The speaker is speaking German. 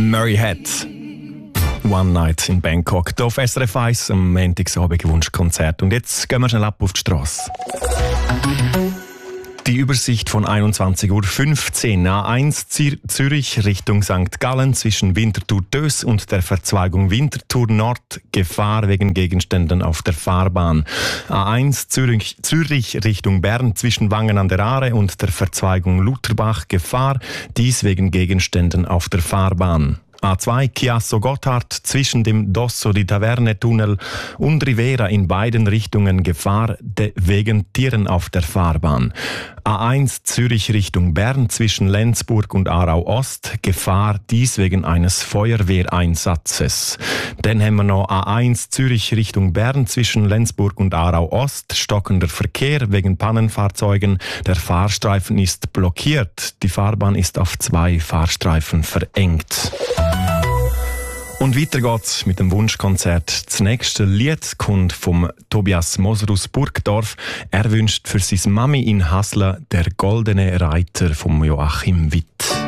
Murray Head. One Night in Bangkok. Hier auf SRF 1 am Montagsabend Wunschkonzert. Und jetzt gehen wir schnell ab auf die Strasse. Die Übersicht von 21:15 Uhr. A1 Zürich Richtung St. Gallen zwischen Winterthur-Dös und der Verzweigung Winterthur Nord. Gefahr wegen Gegenständen auf der Fahrbahn. A1 Zürich Richtung Bern zwischen Wangen an der Aare und der Verzweigung Lutherbach. Gefahr, dies wegen Gegenständen auf der Fahrbahn. A2 Chiasso-Gotthard zwischen dem Dosso di Taverne-Tunnel und Rivera in beiden Richtungen Gefahr wegen Tieren auf der Fahrbahn. A1 Zürich Richtung Bern zwischen Lenzburg und Aarau-Ost Gefahr, dies wegen eines Feuerwehreinsatzes. Dann haben wir noch A1 Zürich Richtung Bern zwischen Lenzburg und Aarau-Ost stockender Verkehr wegen Pannenfahrzeugen. Der Fahrstreifen ist blockiert. Die Fahrbahn ist auf 2 Fahrstreifen verengt. Und weiter geht's mit dem Wunschkonzert. Das nächste Lied kommt vom Tobias Moser aus Burgdorf. Er wünscht für seine Mami in Hasle der Goldene Reiter vom Joachim Witt.